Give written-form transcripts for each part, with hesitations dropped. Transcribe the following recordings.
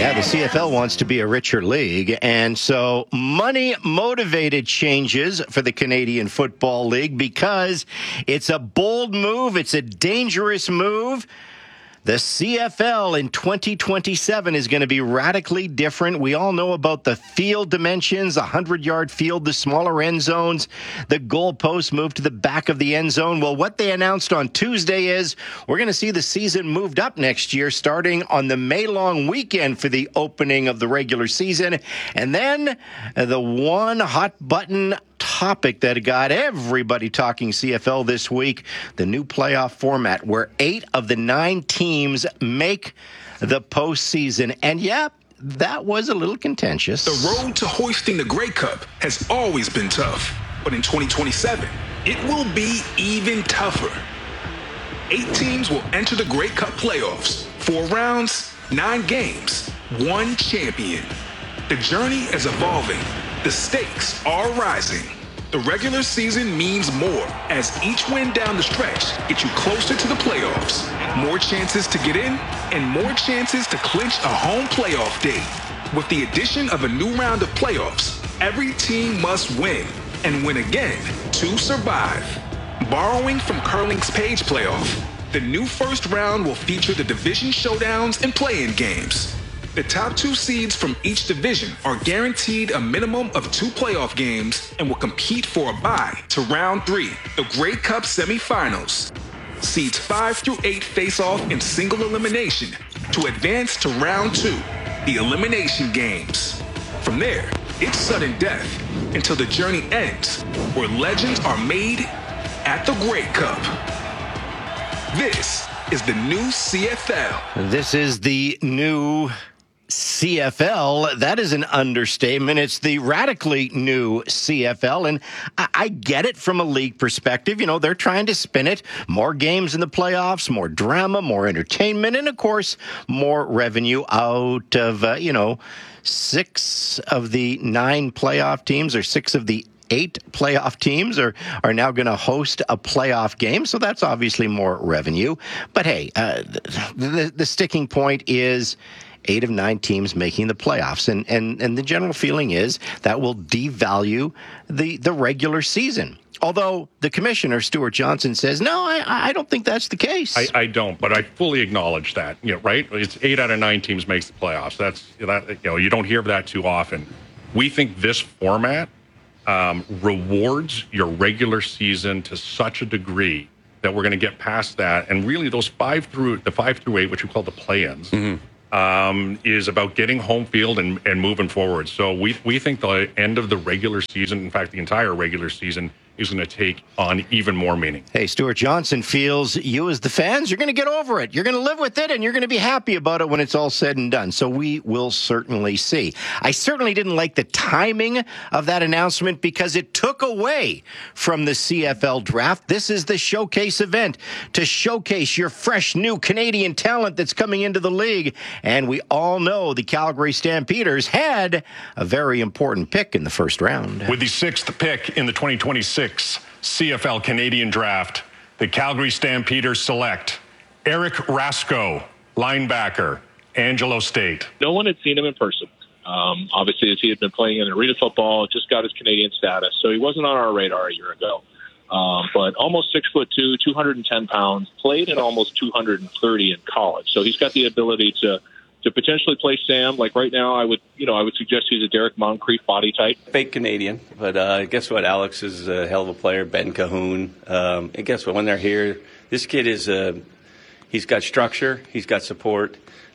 Yeah, the CFL wants to be a richer league, and so money-motivated changes for the Canadian Football League because it's a bold move, it's a dangerous move. The CFL in 2027 is going to be radically different. We all know about the field dimensions, a 100-yard field, the smaller end zones, the goalposts moved to the back of the end zone. Well, what they announced on Tuesday is we're going to see the season moved up next year, starting on the May-long weekend for the opening of the regular season. And then the one hot-button topic that got everybody talking CFL this week, the new playoff format where 8 of the 9 teams make the postseason. And yeah, that was a little contentious. The road to hoisting the Grey Cup has always been tough, but in 2027, it will be even tougher. 8 teams will enter the Grey Cup playoffs. 4 rounds, 9 games, 1 champion. The journey is evolving. The stakes are rising. The regular season means more as each win down the stretch gets you closer to the playoffs. More chances to get in and more chances to clinch a home playoff date. With the addition of a new round of playoffs, every team must win and win again to survive. Borrowing from curling's Page playoff, the new first round will feature the division showdowns and play-in games. The top 2 seeds from each division are guaranteed a minimum of 2 playoff games and will compete for a bye to round 3, the Grey Cup semifinals. Seeds 5 through 8 face off in single elimination to advance to round 2, the elimination games. From there, it's sudden death until the journey ends, where legends are made at the Grey Cup. This is the new CFL. This is the new CFL. That is an understatement. It's the radically new CFL, and I get it from a league perspective. You know, they're trying to spin it. More games in the playoffs, more drama, more entertainment, and, of course, more revenue out of, 6 of the 9 playoff teams or 6 of the 8 playoff teams are now going to host a playoff game, so that's obviously more revenue. But, hey, the sticking point is 8 of 9 teams making the playoffs. And the general feeling is that will devalue the regular season. Although the commissioner, Stuart Johnson, says, no, I don't think that's the case. I don't, but I fully acknowledge that, right? It's 8 out of 9 teams makes the playoffs. You don't hear that too often. We think this format rewards your regular season to such a degree that we're going to get past that. And really those 5 through 8, which we call the play-ins, is about getting home field and moving forward. So we think the end of the regular season, in fact, the entire regular season, is going to take on even more meaning. Hey, Stuart Johnson feels you as the fans, you're going to get over it. You're going to live with it, and you're going to be happy about it when it's all said and done. So we will certainly see. I certainly didn't like the timing of that announcement because it took away from the CFL draft. This is the showcase event to showcase your fresh new Canadian talent that's coming into the league. And we all know the Calgary Stampeders had a very important pick in the first round. With the 6th pick in the 2026 CFL Canadian Draft, the Calgary Stampeders select Eric Rasko, linebacker, Angelo State. No one had seen him in person. Obviously, as he had been playing in arena football, just got his Canadian status, so he wasn't on our radar a year ago. But almost 6'2", 210 pounds, played in almost 230 in college. So he's got the ability to potentially play Sam. Like right now, I would suggest he's a Derek Moncrief body type. Fake Canadian, but guess what? Alex is a hell of a player. Ben Cahoon. And guess what? When they're here, this kid is he's got structure. He's got support.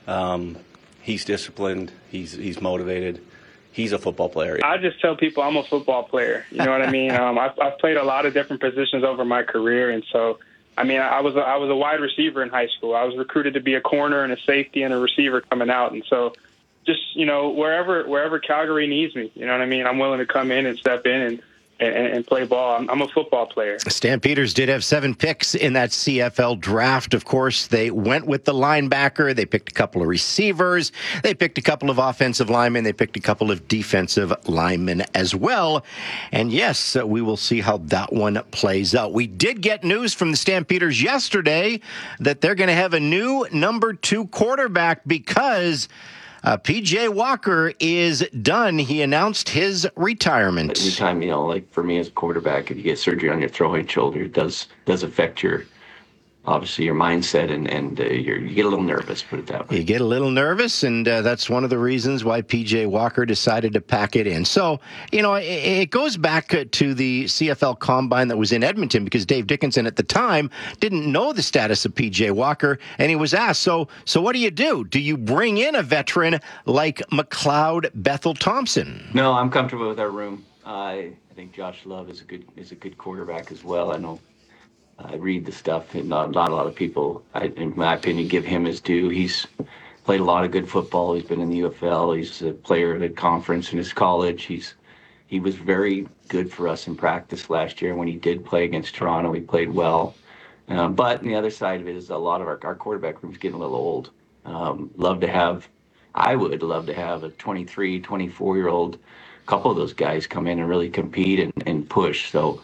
He's disciplined. He's motivated. He's a football player. I just tell people I'm a football player. You know what I mean? I've played a lot of different positions over my career, and so I was a wide receiver in high school. I was recruited to be a corner and a safety and a receiver coming out, and so just wherever Calgary needs me, you know what I mean? I'm willing to come in and step in and play ball. I'm a football player. Stampeders did have 7 picks in that CFL draft. Of course, they went with the linebacker. They picked a couple of receivers. They picked a couple of offensive linemen. They picked a couple of defensive linemen as well. And yes, we will see how that one plays out. We did get news from the Stampeders yesterday that they're going to have a new number 2 quarterback because PJ Walker is done. He announced his retirement. Anytime, like for me as a quarterback, if you get surgery on your throwing shoulder, it does affect obviously your mindset, and you get a little nervous, put it that way. You get a little nervous, and that's one of the reasons why P.J. Walker decided to pack it in. So, it goes back to the CFL Combine that was in Edmonton, because Dave Dickinson at the time didn't know the status of P.J. Walker, and he was asked, so what do you do? Do you bring in a veteran like McLeod Bethel Thompson? No, I'm comfortable with our room. I think Josh Love is a good quarterback as well. I know. I read the stuff, and not a lot of people, in my opinion, give him his due. He's played a lot of good football. He's been in the UFL. He's a player at a conference in his college. He was very good for us in practice last year. When he did play against Toronto, he played well. But on the other side of it is a lot of our quarterback room's getting a little old. I would love to have a 23, 24-year-old, couple of those guys come in and really compete and push. So,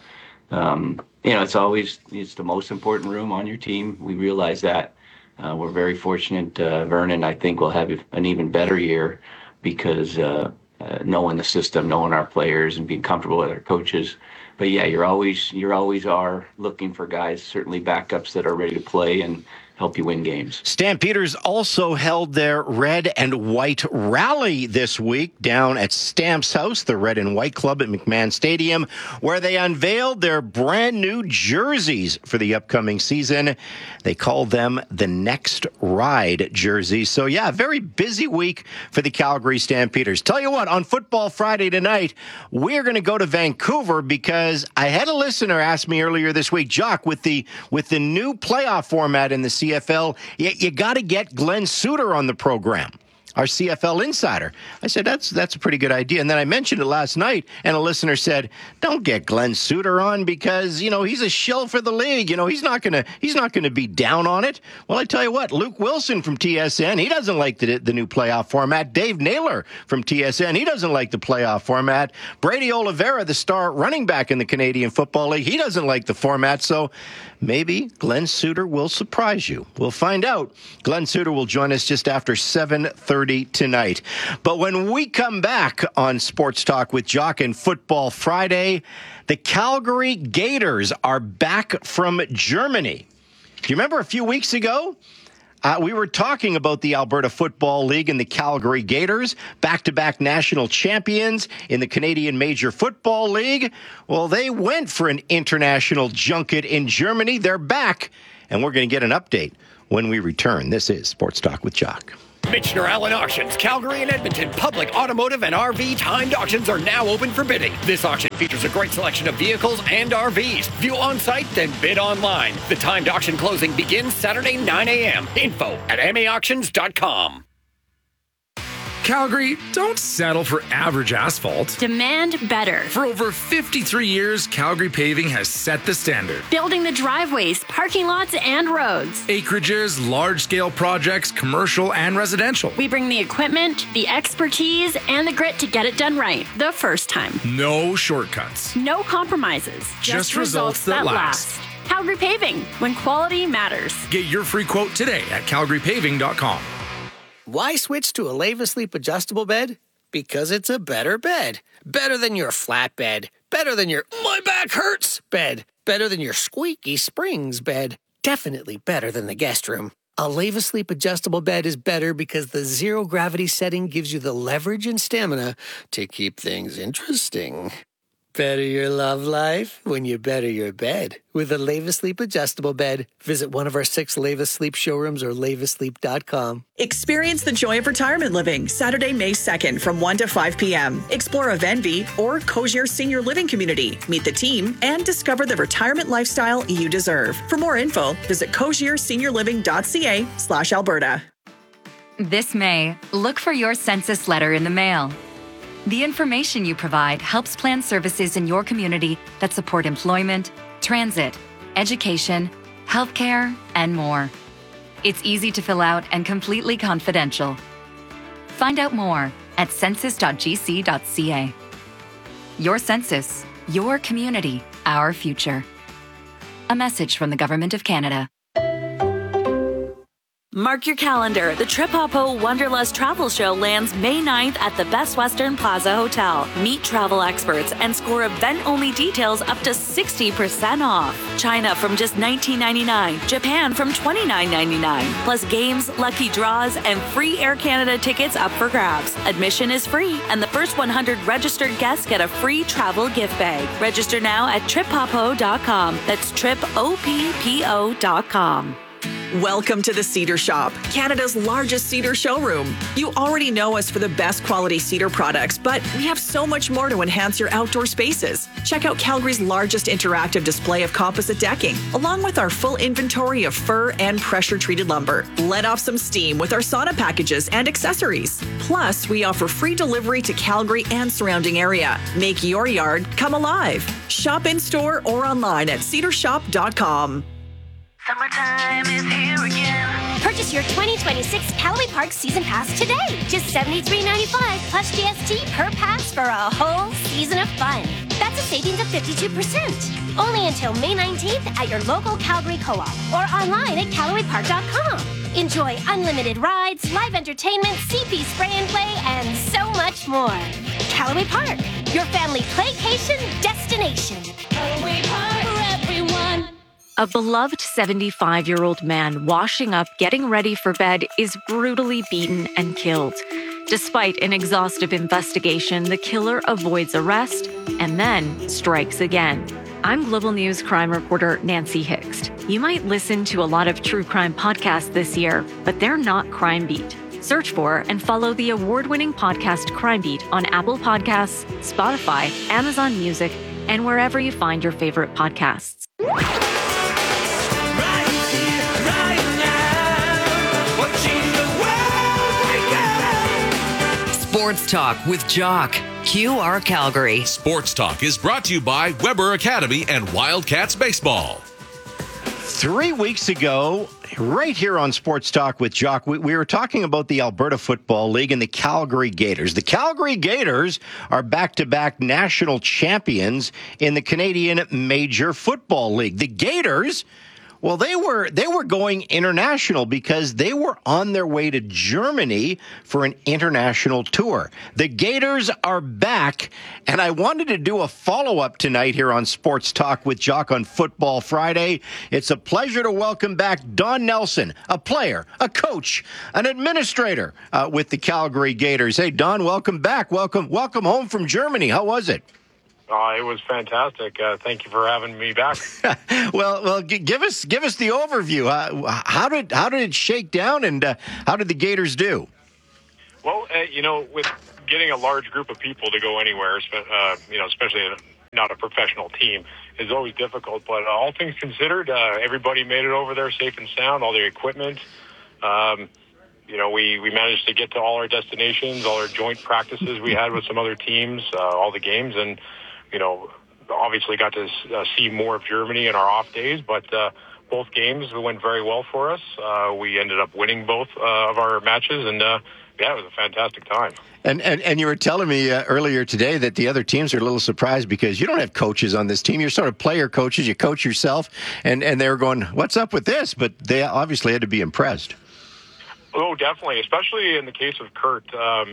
it's the most important room on your team. We realize that. We're very fortunate. Vernon, I think, will have an even better year because knowing the system, knowing our players, and being comfortable with our coaches. But yeah, you're always are looking for guys, certainly backups that are ready to play and help you win games. Stampeders also held their red and white rally this week down at Stamps House, the red and white club at McMahon Stadium, where they unveiled their brand new jerseys for the upcoming season. They call them the Next Ride jerseys. So yeah, very busy week for the Calgary Stampeders. Tell you what, on Football Friday tonight, we're going to go to Vancouver because I had a listener ask me earlier this week, Jock, with the new playoff format in the CFL, you got to get Glenn Suter on the program, our CFL insider. I said, that's a pretty good idea. And then I mentioned it last night, and a listener said, don't get Glenn Suter on because, he's a shill for the league. He's not going to be down on it. Well, I tell you what, Luke Wilson from TSN, he doesn't like the new playoff format. Dave Naylor from TSN, he doesn't like the playoff format. Brady Oliveira, the star running back in the Canadian Football League, he doesn't like the format. So maybe Glenn Suter will surprise you. We'll find out. Glenn Suter will join us just after 7:30 tonight. But when we come back on Sports Talk with Jock and Football Friday, the Calgary Gators are back from Germany. Do you remember a few weeks ago? We were talking about the Alberta Football League and the Calgary Gators, back-to-back national champions in the Canadian Major Football League. Well, they went for an international junket in Germany. They're back, and we're going to get an update when we return. This is Sports Talk with Jock. Michener Allen Auctions, Calgary and Edmonton, public, automotive, and RV timed auctions are now open for bidding. This auction features a great selection of vehicles and RVs. View on-site, then bid online. The timed auction closing begins Saturday, 9 a.m. Info at maauctions.com. Calgary, don't settle for average asphalt. Demand better. For over 53 years, Calgary Paving has set the standard. Building the driveways, parking lots, and roads. Acreages, large-scale projects, commercial and residential. We bring the equipment, the expertise, and the grit to get it done right the first time. No shortcuts. No compromises. Just results that last. Calgary Paving, when quality matters. Get your free quote today at calgarypaving.com. Why switch to a Leva Sleep adjustable bed? Because it's a better bed. Better than your flat bed. Better than your my back hurts bed. Better than your squeaky springs bed. Definitely better than the guest room. A Leva Sleep adjustable bed is better because the zero gravity setting gives you the leverage and stamina to keep things interesting. Better your love life when you better your bed with a Leva Sleep adjustable bed. Visit one of our 6 Leva Sleep showrooms or levasleep.com. Experience the joy of retirement living Saturday, May 2nd from 1 to 5 p.m. Explore a Venvy or Cozier Senior Living Community. Meet the team and discover the retirement lifestyle you deserve. For more info, visit cozierseniorliving.ca/Alberta. This May, look for your census letter in the mail. The information you provide helps plan services in your community that support employment, transit, education, healthcare, and more. It's easy to fill out and completely confidential. Find out more at census.gc.ca. Your census, your community, our future. A message from the Government of Canada. Mark your calendar. The Trip Hoppo Wanderlust Travel Show lands May 9th at the Best Western Plaza Hotel. Meet travel experts and score event-only details up to 60% off. China from just $19.99. Japan from $29.99. Plus games, lucky draws, and free Air Canada tickets up for grabs. Admission is free, and the first 100 registered guests get a free travel gift bag. Register now at triphoppo.com. That's triphoppo.com. Welcome to the Cedar Shop, Canada's largest cedar showroom. You already know us for the best quality cedar products, but we have so much more to enhance your outdoor spaces. Check out Calgary's largest interactive display of composite decking, along with our full inventory of fir and pressure-treated lumber. Let off some steam with our sauna packages and accessories. Plus, we offer free delivery to Calgary and surrounding area. Make your yard come alive. Shop in-store or online at cedarshop.com. Summertime is here again. Purchase your 2026 Callaway Park Season Pass today. Just $73.95 plus GST per pass for a whole season of fun. That's a savings of 52%. Only until May 19th at your local Calgary Co-op or online at CallawayPark.com. Enjoy unlimited rides, live entertainment, CP spray and play, and so much more. Callaway Park, your family playcation destination. Callaway Park for everyone. A beloved 75-year-old man washing up, getting ready for bed, is brutally beaten and killed. Despite an exhaustive investigation, the killer avoids arrest and then strikes again. I'm Global News crime reporter Nancy Hixt. You might listen to a lot of true crime podcasts this year, but they're not Crime Beat. Search for and follow the award-winning podcast Crime Beat on Apple Podcasts, Spotify, Amazon Music, and wherever you find your favorite podcasts. Sports Talk with Jock, QR Calgary. Sports Talk is brought to you by Weber Academy and Wildcats Baseball. 3 weeks ago, right here on Sports Talk with Jock, we were talking about the Alberta Football League and the Calgary Gators. The Calgary Gators are back-to-back national champions in the Canadian Major Football League. The Gators, well, they were going international because they were on their way to Germany for an international tour. The Gators are back, and I wanted to do a follow-up tonight here on Sports Talk with Jock on Football Friday. It's a pleasure to welcome back Don Nelson, a player, a coach, an administrator with the Calgary Gators. Hey, Don, welcome back. Welcome home from Germany. How was it? It was fantastic. Thank you for having me back. Well, give us the overview. How did it shake down, and how did the Gators do? Well, with getting a large group of people to go anywhere, especially not a professional team, is always difficult. But all things considered, everybody made it over there safe and sound. All the equipment. We managed to get to all our destinations, all our joint practices we had with some other teams, all the games, and obviously got to see more of Germany in our off days, but both games went very well for us. We ended up winning both of our matches, and it was a fantastic time. And you were telling me earlier today that the other teams are a little surprised because you don't have coaches on this team. You're sort of player coaches. You coach yourself, and they were going, what's up with this? But they obviously had to be impressed. Oh, definitely, especially in the case of Kurt.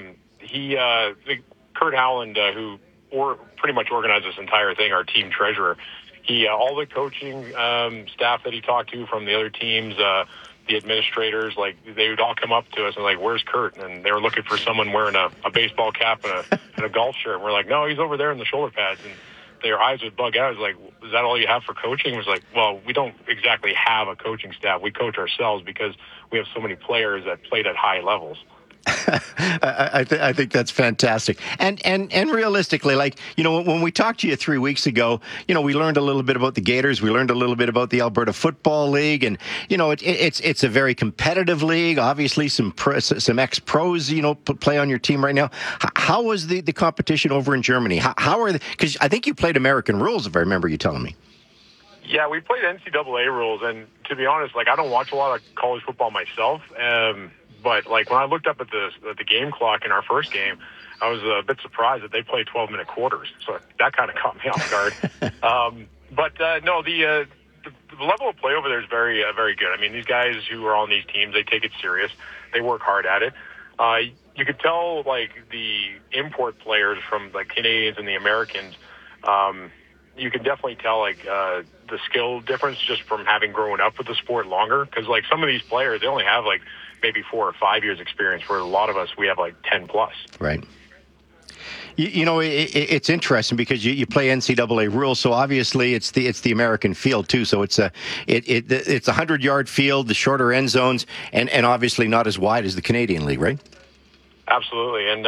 Kurt Howland, who pretty much organized this entire thing, our team treasurer. All the coaching staff that he talked to from the other teams, the administrators, they would all come up to us and where's Kurt? And they were looking for someone wearing a baseball cap and a golf shirt. And we're like, no, he's over there in the shoulder pads. And their eyes would bug out. I was like, is that all you have for coaching? It was like, well, we don't exactly have a coaching staff. We coach ourselves because we have so many players that played at high levels. I think that's fantastic. And realistically, when we talked to you 3 weeks ago, we learned a little bit about the Gators. We learned a little bit about the Alberta Football League, and it's a very competitive league. Obviously, some ex-pros play on your team right now. How was the competition over in Germany? How are because I think you played American rules, if I remember you telling me. Yeah, we played NCAA rules, and to be honest, I don't watch a lot of college football myself. But when I looked up at the game clock in our first game, I was a bit surprised that they played 12-minute quarters. So that kind of caught me off guard. No, the level of play over there is very, very good. I mean, these guys who are on these teams, they take it serious. They work hard at it. You could tell, like, the import players from the Canadians and the Americans, you can definitely tell, like, the skill difference just from having grown up with the sport longer. Because, like, some of these players, they only have, like, maybe 4 or 5 years experience, where a lot of us, we have, like, 10 plus. Right. You know, it's interesting because you play NCAA rules, so obviously it's the American field too. So it's a 100-yard field, the shorter end zones, and obviously not as wide as the Canadian League, right? Absolutely, and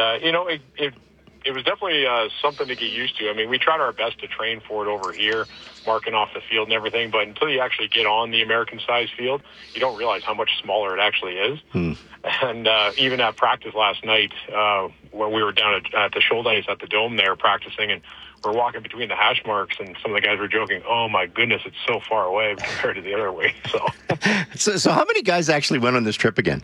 it was definitely something to get used to. I mean, we tried our best to train for it over here, marking off the field and everything, but until you actually get on the American-sized field, you don't realize how much smaller it actually is. And even at practice last night, when we were down at the Shouldice at the Dome there practicing, and we're walking between the hash marks, and some of the guys were joking, oh, my goodness, it's so far away compared to the other way. So how many guys actually went on this trip again?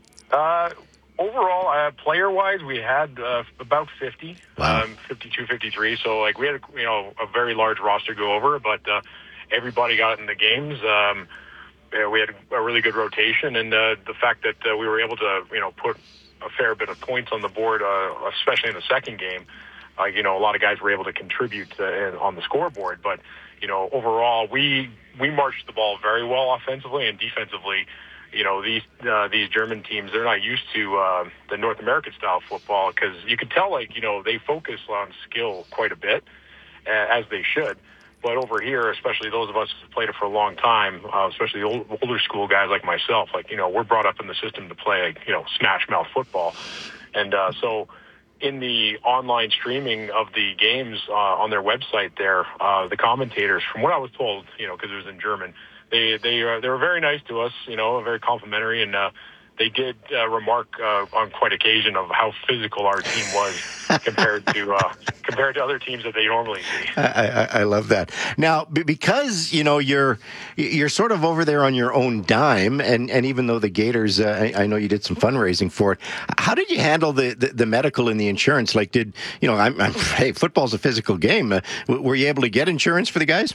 Overall, player-wise, we had about 50, wow. 52, 53. So, like, we had a very large roster go over, but everybody got in the games. We had a really good rotation, and the fact that we were able to, put a fair bit of points on the board, especially in the second game. A lot of guys were able to contribute on the scoreboard, but overall, we marched the ball very well offensively and defensively. These German teams, they're not used to the North American style football, because you can tell, they focus on skill quite a bit, as they should. But over here, especially those of us who played it for a long time, especially the older school guys like myself, we're brought up in the system to play, smash mouth football. And so in the online streaming of the games on their website there, the commentators, from what I was told, because it was in German, they were very nice to us, very complimentary, and they did remark on quite occasion of how physical our team was compared to other teams that they normally see. I love that. Now, because you're sort of over there on your own dime, and even though the Gators, I know you did some fundraising for it. How did you handle the medical and the insurance? Like, hey, football's a physical game. Were you able to get insurance for the guys?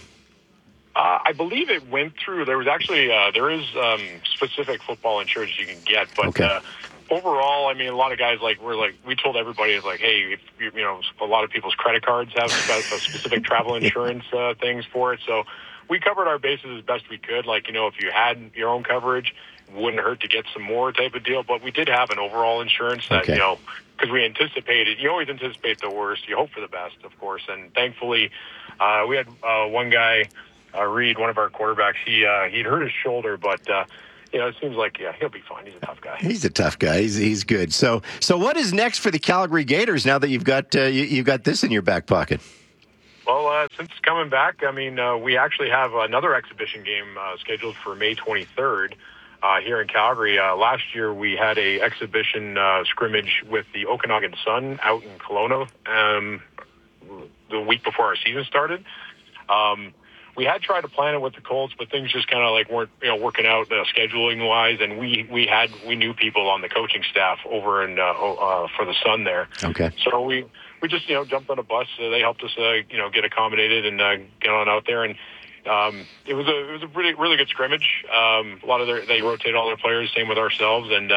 I believe it went through. There was actually there is specific football insurance you can get, but okay. Overall, I mean, a lot of guys we told everybody hey, if a lot of people's credit cards have specific travel insurance things for it, so we covered our bases as best we could. If you had your own coverage, it wouldn't hurt to get some more type of deal, but we did have an overall insurance that because we anticipated. You always anticipate the worst. You hope for the best, of course, and thankfully, we had one guy. Reed, one of our quarterbacks, he'd hurt his shoulder, but it seems like he'll be fine. He's a tough guy. He's a tough guy. He's good. So what is next for the Calgary Gators now that you've got you've got this in your back pocket? Well, since coming back, I mean, we actually have another exhibition game scheduled for May 23rd here in Calgary. Last year, we had a exhibition scrimmage with the Okanagan Sun out in Kelowna the week before our season started. We had tried to plan it with the Colts, but things just kind of weren't working out scheduling wise, and we knew people on the coaching staff over in for the Sun there. Okay. So we just jumped on a bus. They helped us get accommodated and get on out there, and it was a really good scrimmage. A lot of they rotate all their players, same with ourselves, and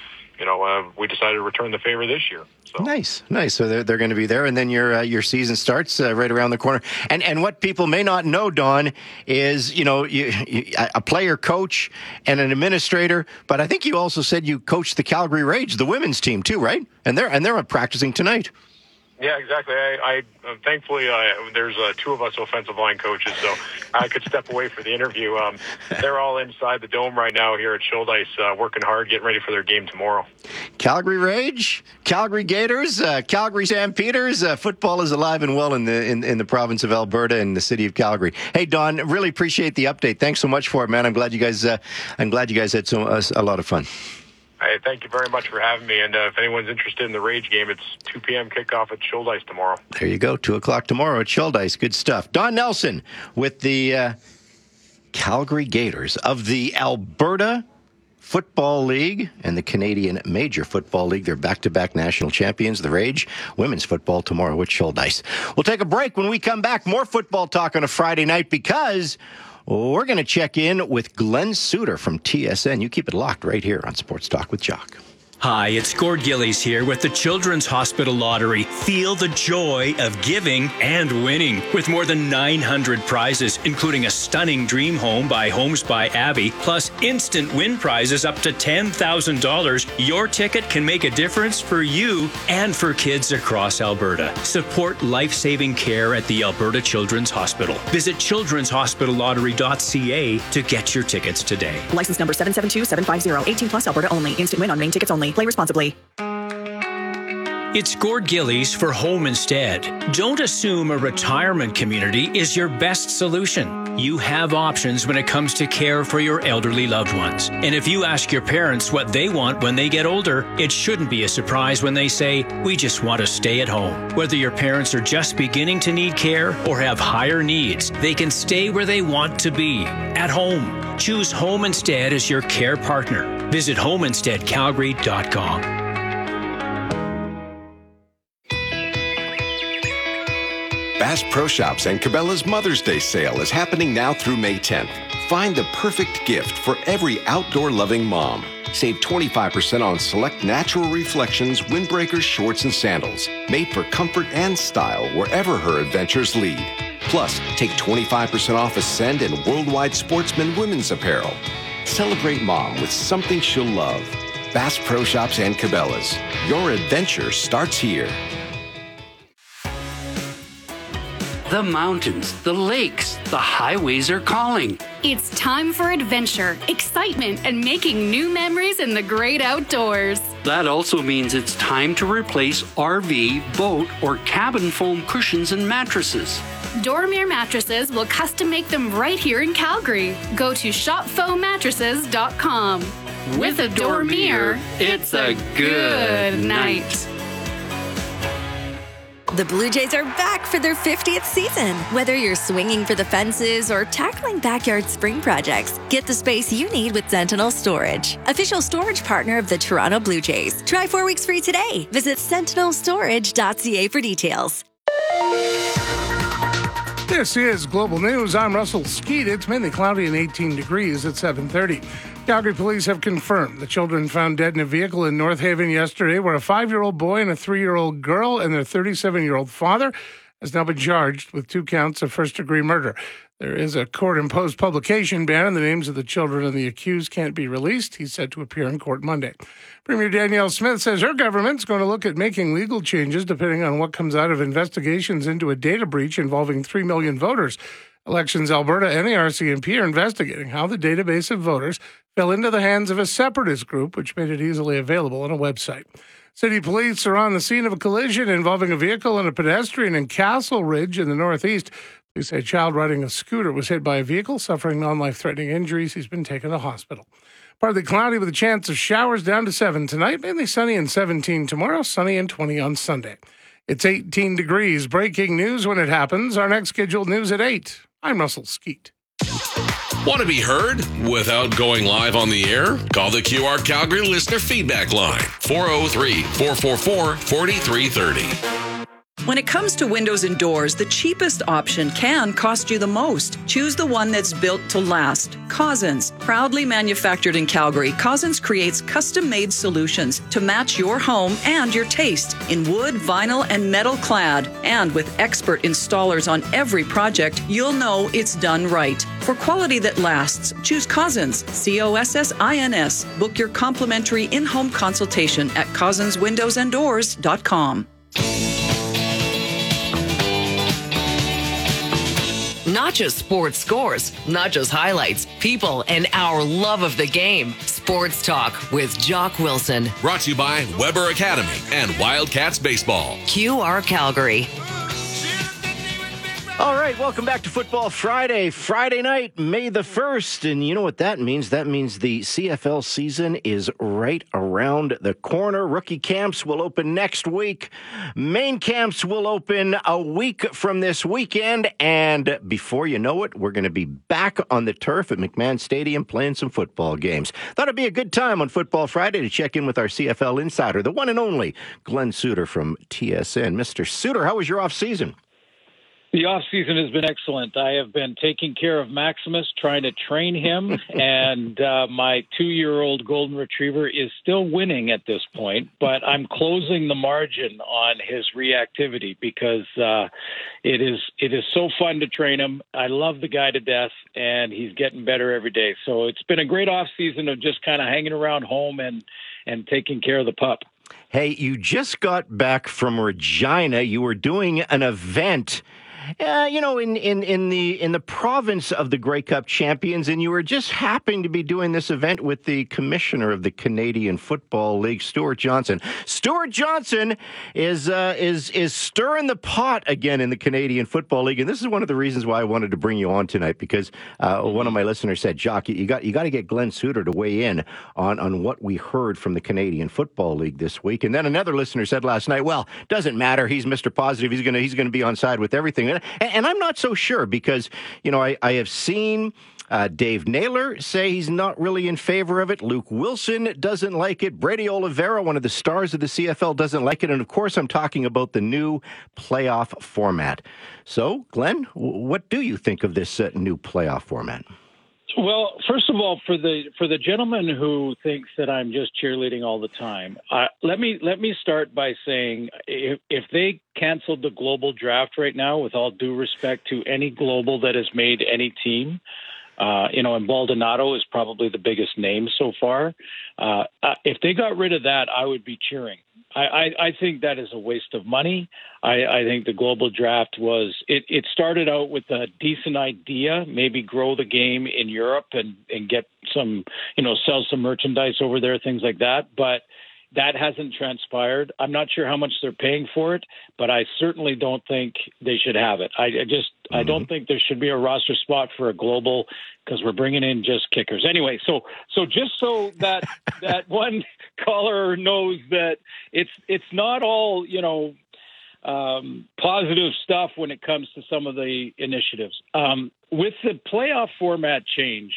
we decided to return the favor this year. So. Nice. So they're going to be there, and then your season starts right around the corner. And what people may not know, Don, is a player, coach, and an administrator. But I think you also said you coached the Calgary Rage, the women's team too, right? And they're practicing tonight. Yeah, exactly. I thankfully there's two of us offensive line coaches, so I could step away for the interview. They're all inside the Dome right now here at Shouldice, working hard, getting ready for their game tomorrow. Calgary Rage, Calgary Gators, Calgary Stampeders. Football is alive and well in the province of Alberta and the city of Calgary. Hey, Don, really appreciate the update. Thanks so much for it, man. I'm glad you guys had a lot of fun. Hey, thank you very much for having me. And if anyone's interested in the Rage game, it's 2 p.m. kickoff at Shouldice tomorrow. There you go, 2 o'clock tomorrow at Shouldice. Good stuff. Don Nelson with the Calgary Gators of the Alberta Football League and the Canadian Major Football League. They're back-to-back national champions. The Rage women's football tomorrow at Shouldice. We'll take a break. When we come back, more football talk on a Friday night because We're going to check in with Glenn Suter from TSN. You keep it locked right here on Sports Talk with Jock. Hi, it's Gord Gillies here with the Children's Hospital Lottery. Feel the joy of giving and winning. With more than 900 prizes, including a stunning dream home by Homes by Abby, plus instant win prizes up to $10,000, your ticket can make a difference for you and for kids across Alberta. Support life-saving care at the Alberta Children's Hospital. Visit children'shospitallottery.ca to get your tickets today. License number 772750. 18 plus Alberta only. Instant win on main tickets only. Play responsibly. It's Gord Gillies for Home Instead. Don't assume a retirement community is your best solution. You have options when it comes to care for your elderly loved ones. And if you ask your parents what they want when they get older, it shouldn't be a surprise when they say, "We just want to stay at home." Whether your parents are just beginning to need care or have higher needs, they can stay where they want to be, at home. Choose Home Instead as your care partner. Visit homeinsteadcalgary.com. Bass Pro Shops and Cabela's Mother's Day sale is happening now through May 10th. Find the perfect gift for every outdoor-loving mom. Save 25% on select Natural Reflections windbreakers, shorts, and sandals, made for comfort and style wherever her adventures lead. Plus, take 25% off Ascend and Worldwide Sportsman women's apparel. Celebrate mom with something she'll love. Bass Pro Shops and Cabela's. Your adventure starts here. The mountains, the lakes, the highways are calling. It's time for adventure, excitement, and making new memories in the great outdoors. That also means it's time to replace RV, boat, or cabin foam cushions and mattresses. Dormier Mattresses will custom make them right here in Calgary. Go to shopfoammattresses.com. With a Dormier, it's a good night. The Blue Jays are back for their 50th season. Whether you're swinging for the fences or tackling backyard spring projects, get the space you need with Sentinel Storage, official storage partner of the Toronto Blue Jays. Try 4 weeks free today. Visit sentinelstorage.ca for details. This is Global News. I'm Russell Skeet. It's mainly cloudy and 18 degrees at 7:30. Calgary police have confirmed the children found dead in a vehicle in North Haven yesterday were a 5-year-old boy and a 3-year-old girl, and their 37-year-old father has now been charged with 2 counts of first-degree murder. There is a court-imposed publication ban, and the names of the children and the accused can't be released. He's set to appear in court Monday. Premier Danielle Smith says her government's going to look at making legal changes depending on what comes out of investigations into a data breach involving 3 million voters. Elections Alberta and the RCMP are investigating how the database of voters fell into the hands of a separatist group, which made it easily available on a website. City police are on the scene of a collision involving a vehicle and a pedestrian in Castle Ridge in the northeast. Police say a child riding a scooter was hit by a vehicle, suffering non-life-threatening injuries. He's been taken to hospital. Partly cloudy with a chance of showers down to 7 tonight, mainly sunny and 17 tomorrow, sunny and 20 on Sunday. It's 18 degrees. Breaking news when it happens. Our next scheduled news at 8. I'm Russell Skeet. Want to be heard without going live on the air? Call the QR Calgary listener feedback line, 403-444-4330. When it comes to windows and doors, the cheapest option can cost you the most. Choose the one that's built to last. Cousins. Proudly manufactured in Calgary, Cousins creates custom-made solutions to match your home and your taste in wood, vinyl, and metal clad. And with expert installers on every project, you'll know it's done right. For quality that lasts, choose Cousins. COSSINS. Book your complimentary in-home consultation at cousinswindowsanddoors.com. Not just sports scores, not just highlights, people, and our love of the game. Sports Talk with Jock Wilson. Brought to you by Weber Academy and Wildcats Baseball. QR Calgary. All right, welcome back to Football Friday. Friday night, May the 1st. And you know what that means? That means the CFL season is right around the corner. Rookie camps will open next week. Main camps will open a week from this weekend. And before you know it, we're going to be back on the turf at McMahon Stadium playing some football games. Thought it'd be a good time on Football Friday to check in with our CFL insider, the one and only Glenn Suter from TSN. Mr. Suter, how was your off season? The off-season has been excellent. I have been taking care of Maximus, trying to train him, and my 2-year-old golden retriever is still winning at this point, but I'm closing the margin on his reactivity because it is so fun to train him. I love the guy to death, and he's getting better every day. So it's been a great off-season of just kind of hanging around home and taking care of the pup. Hey, you just got back from Regina. You were doing an event in the province of the Grey Cup champions, and you were just happening to be doing this event with the commissioner of the Canadian Football League, Stuart Johnson. Stuart Johnson is stirring the pot again in the Canadian Football League, and this is one of the reasons why I wanted to bring you on tonight, because one of my listeners said, Jock, you got to get Glenn Suter to weigh in on what we heard from the Canadian Football League this week. And then another listener said last night, well, doesn't matter. He's Mr. Positive. He's gonna be on side with everything. And I'm not so sure because, I have seen Dave Naylor say he's not really in favor of it. Luke Wilson doesn't like it. Brady Oliveira, one of the stars of the CFL, doesn't like it. And, of course, I'm talking about the new playoff format. So, Glenn, what do you think of this new playoff format? Well, first of all, for the gentleman who thinks that I'm just cheerleading all the time, let me start by saying if they canceled the global draft right now, with all due respect to any global that has made any team, and Baldonado is probably the biggest name so far. If they got rid of that, I would be cheering. I think that is a waste of money. I think the global draft it started out with a decent idea, maybe grow the game in Europe and get some, sell some merchandise over there, things like that. But that hasn't transpired. I'm not sure how much they're paying for it, but I certainly don't think they should have it. I don't think there should be a roster spot for a global because we're bringing in just kickers. Anyway, so just so that one caller knows that it's not all, positive stuff when it comes to some of the initiatives. With the playoff format change,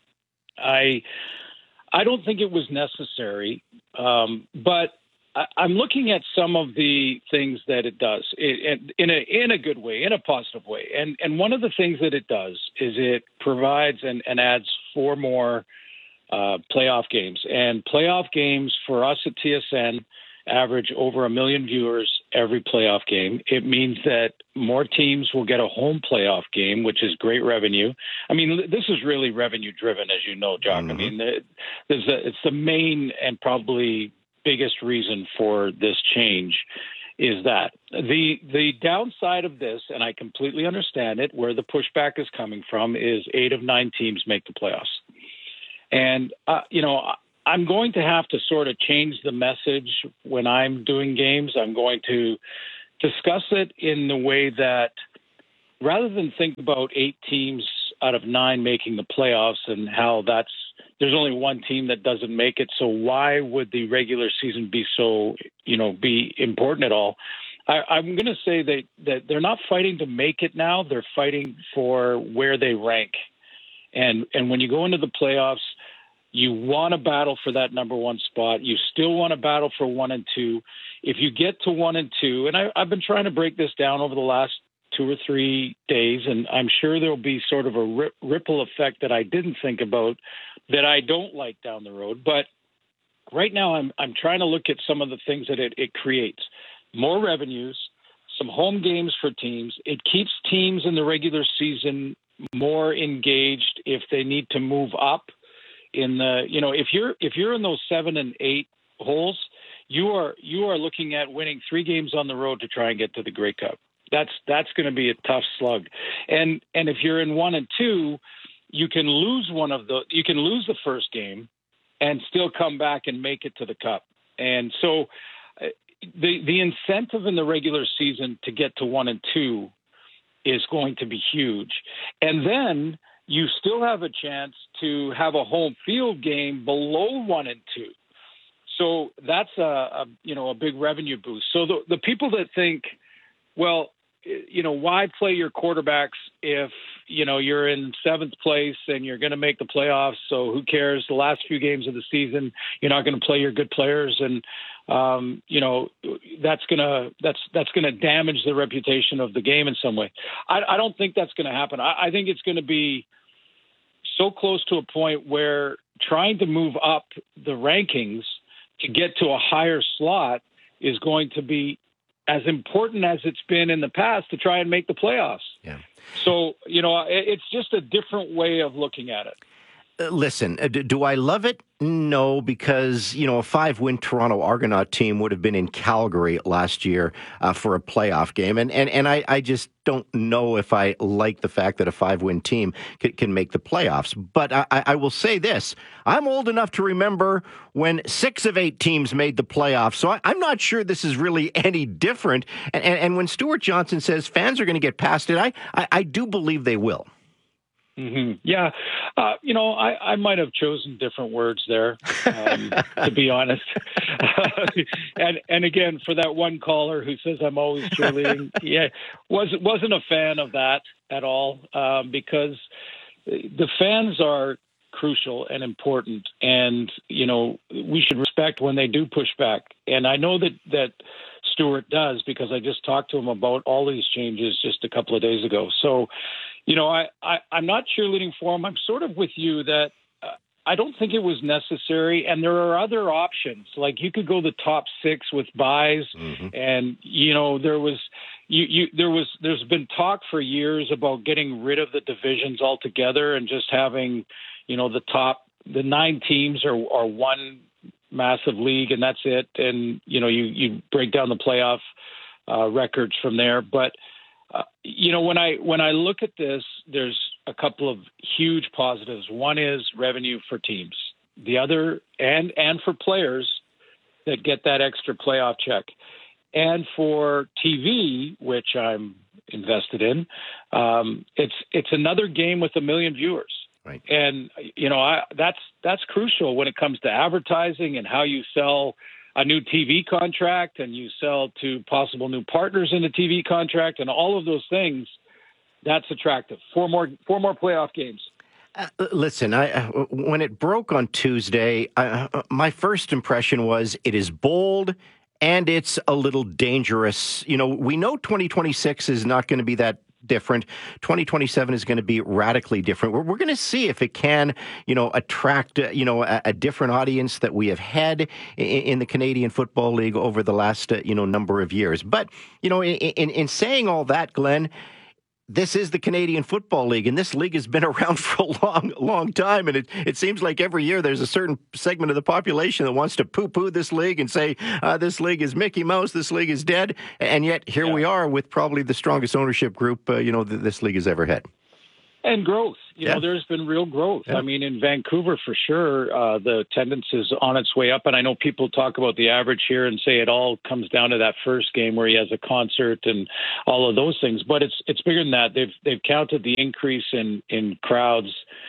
I don't think it was necessary, but I'm looking at some of the things that it does in a good way, in a positive way. And one of the things that it does is it provides and adds 4 more playoff games. And playoff games for us at TSN average over 1 million viewers every playoff game. It means that more teams will get a home playoff game, which is great revenue. I mean, this is really revenue driven, as you know, Jock. Mm-hmm. I mean, it's the main and probably biggest reason for this change is that the downside of this, and I completely understand it, where the pushback is coming from, is 8 of 9 teams make the playoffs. And, I'm going to have to sort of change the message when I'm doing games. I'm going to discuss it in the way that rather than think about 8 teams out of 9 making the playoffs and how there's only one team that doesn't make it. So why would the regular season be so, be important at all? I'm going to say that they're not fighting to make it now. They're fighting for where they rank. And when you go into the playoffs, you want to battle for that number 1 spot. You still want to battle for 1 and 2. If you get to 1 and 2, and I've been trying to break this down over the last 2 or 3 days, and I'm sure there'll be sort of a ripple effect that I didn't think about that I don't like down the road. But right now I'm trying to look at some of the things that it creates. More revenues, some home games for teams. It keeps teams in the regular season more engaged if they need to move up. If you're in those 7 and 8 holes, you are looking at winning 3 games on the road to try and get to the Grey Cup. That's going to be a tough slug. And if you're in 1 and 2, you can lose the first game and still come back and make it to the Cup. And so the incentive in the regular season to get to 1 and 2 is going to be huge. And then you still have a chance to have a home field game below 1 and 2. So that's a big revenue boost. So the people that think, well, why play your quarterbacks if, you're in 7th place and you're going to make the playoffs? So who cares? The last few games of the season, you're not going to play your good players. And that's gonna damage the reputation of the game in some way. I don't think that's going to happen. I think it's going to be so close to a point where trying to move up the rankings to get to a higher slot is going to be as important as it's been in the past to try and make the playoffs. Yeah. So, it's just a different way of looking at it. Listen, do I love it? No, because, a 5-win Toronto Argonaut team would have been in Calgary last year for a playoff game. And I just don't know if I like the fact that a 5-win team can make the playoffs. But I will say this. I'm old enough to remember when 6 of 8 teams made the playoffs. So I'm not sure this is really any different. And when Stuart Johnson says fans are going to get past it, I do believe they will. Mm-hmm. Yeah. I might have chosen different words there, to be honest. and again, for that one caller who says I'm always cheerleading, wasn't a fan of that at all, because the fans are crucial and important, and, we should respect when they do push back. And I know that Stuart does, because I just talked to him about all these changes just a couple of days ago. So, I'm not cheerleading for him. I'm sort of with you that I don't think it was necessary. And there are other options. Like, you could go the top 6 with buys. Mm-hmm. And, there's been talk for years about getting rid of the divisions altogether and just having, the 9 teams are one massive league, and that's it. And, you break down the playoff records from there. But, when I look at this, there's a couple of huge positives. One is revenue for teams. The other, and for players that get that extra playoff check. And for TV, which I'm invested in, it's another game with 1 million viewers. Right. And, that's crucial when it comes to advertising and how you sell a new TV contract, and you sell to possible new partners in the TV contract, and all of those things. That's attractive. 4 more playoff games. Listen, when it broke on Tuesday, my first impression was it is bold and it's a little dangerous. We know 2026 is not going to be that different. 2027 is going to be radically different. We're going to see if it can, attract, a different audience that we have had in the Canadian Football League over the last, number of years. But, in saying all that, Glenn, this is the Canadian Football League, and this league has been around for a long time. And it seems like every year there's a certain segment of the population that wants to poo-poo this league and say, this league is Mickey Mouse, this league is dead. And yet here we are with probably the strongest ownership group, this league has ever had. And growth. There's been real growth. Yeah. I mean, in Vancouver, for sure, the attendance is on its way up. And I know people talk about the average here and say it all comes down to that first game where he has a concert and all of those things. But it's bigger than that. They've counted the increase in crowds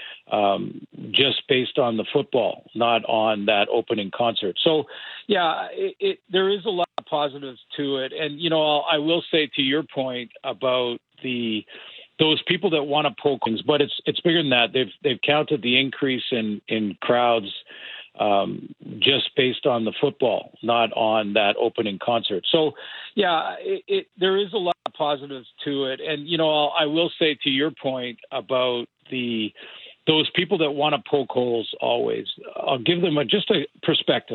just based on the football, not on that opening concert. So, there is a lot of positives to it. And, I will say, to your point about those people that want to poke things, but it's bigger than that. They've counted the increase in crowds just based on the football, not on that opening concert. So, there is a lot of positives to it. And, I will say, to your point about those people that want to poke holes always, I'll give them just a perspective.